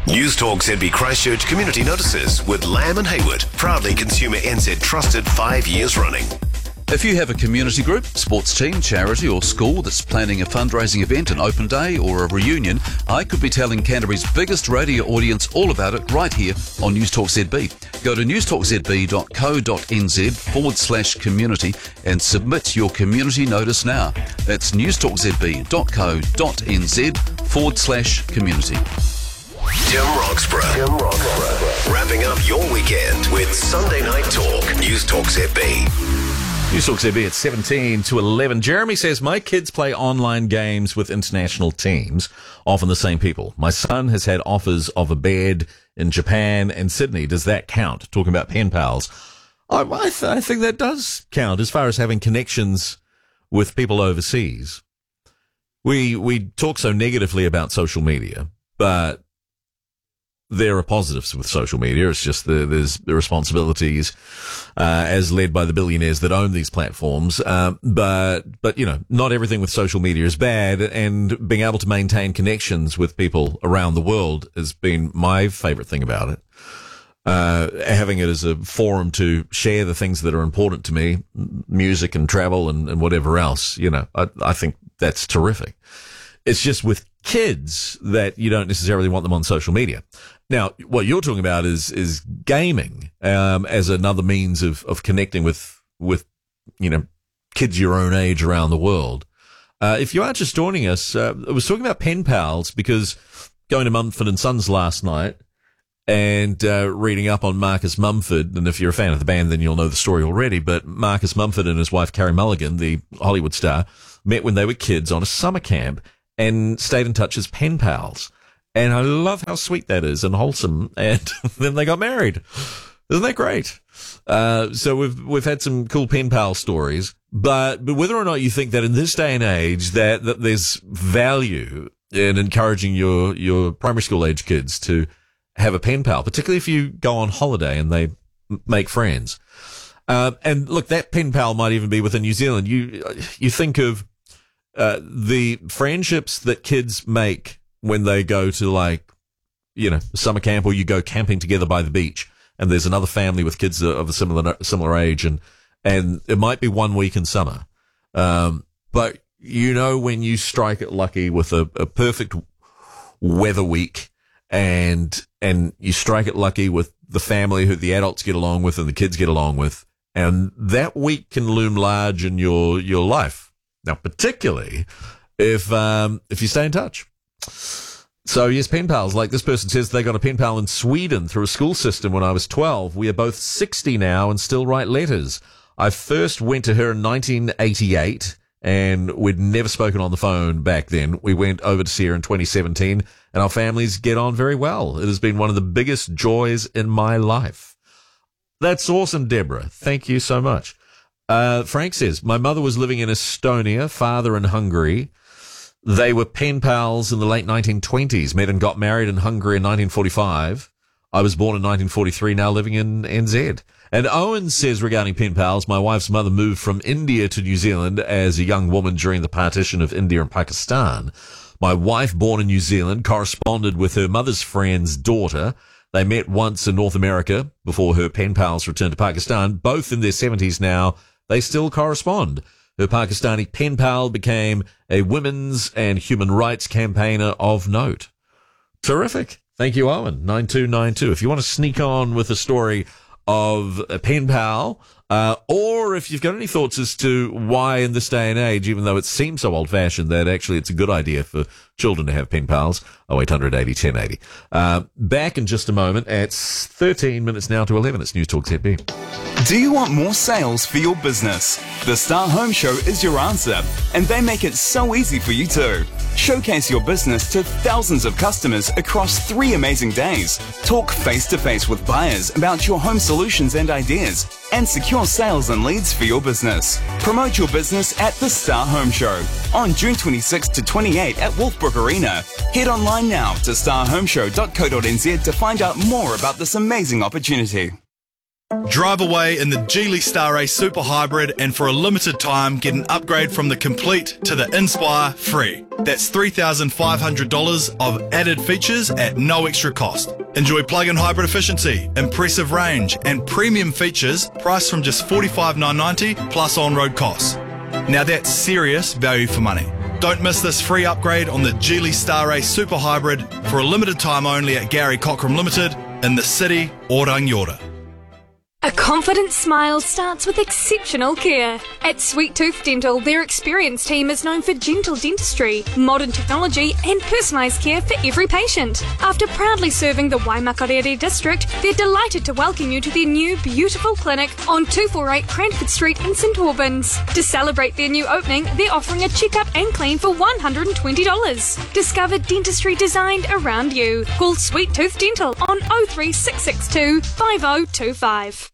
News Talk ZB Christchurch Community Notices with Lamb and Hayward, proudly Consumer NZ trusted 5 years running. If you have a community group, sports team, charity or school that's planning a fundraising event, an open day or a reunion, I could be telling Canterbury's biggest radio audience all about it right here on News Talk ZB. Go to newstalkzb.co.nz/community and submit your community notice now. That's newstalkzb.co.nz/community. Tim Roxburgh. Wrapping up your weekend with Sunday Night Talk. News Talk ZB. News Talk ZB at 17 to 11. Jeremy says, my kids play online games with international teams, often the same people. My son has had offers of a bed in Japan and Sydney. Does that count? Talking about pen pals. I think that does count as far as having connections with people overseas. We talk so negatively about social media, but there are positives with social media. It's just there's the responsibilities as led by the billionaires that own these platforms. But you know, not everything with social media is bad, and being able to maintain connections with people around the world has been my favorite thing about it. Having it as a forum to share the things that are important to me, music and travel and whatever else, you know, I think that's terrific. It's just with kids that you don't necessarily want them on social media. Now, what you're talking about is gaming, as another means of connecting with, you know, kids your own age around the world. If you are just joining us, I was talking about pen pals because going to Mumford & Sons last night and, reading up on Marcus Mumford. And if you're a fan of the band, then you'll know the story already. But Marcus Mumford and his wife, Carrie Mulligan, the Hollywood star, met when they were kids on a summer camp and stayed in touch as pen pals. And I love how sweet that is and wholesome. And then they got married. Isn't that great? So we've had some cool pen pal stories, but whether or not you think that in this day and age that there's value in encouraging your primary school age kids to have a pen pal, particularly if you go on holiday and they make friends. And look, that pen pal might even be within New Zealand. You think of the friendships that kids make when they go to, like, you know, summer camp, or you go camping together by the beach and there's another family with kids of a similar age, and it might be 1 week in summer. But you know, when you strike it lucky with a perfect weather week and you strike it lucky with the family who the adults get along with and the kids get along with, and that week can loom large in your life. Now, particularly if you stay in touch. So yes, pen pals. Like this person says, they got a pen pal in Sweden through a school system when I was 12. We are both 60 now and still write letters. I first went to her in 1988 and we'd never spoken on the phone back then. We went over to see her in 2017 and our families get on very well. It has been one of the biggest joys in my life. That's awesome, Deborah. Thank you so much. Frank says, my mother was living in Estonia, father in Hungary. They were pen pals in the late 1920s, met and got married in Hungary in 1945. I was born in 1943, now living in NZ. And Owen says regarding pen pals, my wife's mother moved from India to New Zealand as a young woman during the partition of India and Pakistan. My wife, born in New Zealand, corresponded with her mother's friend's daughter. They met once in North America before her pen pals returned to Pakistan. Both in their 70s now, they still correspond. Her Pakistani pen pal became a women's and human rights campaigner of note. Terrific. Thank you, Owen. 9292. If you want to sneak on with a story of a pen pal, or if you've got any thoughts as to why in this day and age, even though it seems so old-fashioned, that actually it's a good idea for children to have pen pals, 0800 80 1080. Back in just a moment at 13 minutes now to 11. It's News Talk ZB. Do you want more sales for your business? The Star Home Show is your answer, and they make it so easy for you too. Showcase your business to thousands of customers across 3 amazing days. Talk face-to-face with buyers about your home solutions and ideas, and secure sales and leads for your business. Promote your business at the Star Home Show on June 26 to 28 at Wolfbrook Arena. Head online now to starhomeshow.co.nz to find out more about this amazing opportunity. Drive away in the Geely Star Race Super Hybrid, and for a limited time get an upgrade from the Complete to the Inspire free. That's $3,500 of added features at no extra cost. Enjoy plug-in hybrid efficiency, impressive range and premium features priced from just $45,990 plus on-road costs. Now that's serious value for money. Don't miss this free upgrade on the Geely Star Race Super Hybrid for a limited time only at Gary Cochrane Limited in the city or Rangiora. A confident smile starts with exceptional care. At Sweet Tooth Dental, their experienced team is known for gentle dentistry, modern technology and personalised care for every patient. After proudly serving the Waimakarere district, they're delighted to welcome you to their new beautiful clinic on 248 Cranford Street in St Albans. To celebrate their new opening, they're offering a checkup and clean for $120. Discover dentistry designed around you. Call Sweet Tooth Dental on 03662 5025.